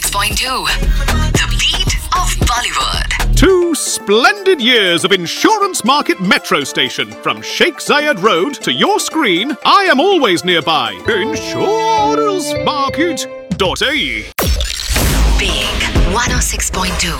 106.2. The beat of Bollywood. 2 splendid years of Insurance Market Metro Station. From Sheikh Zayed Road to your screen, I am always nearby. InsuranceMarket.ae. Big 106.2.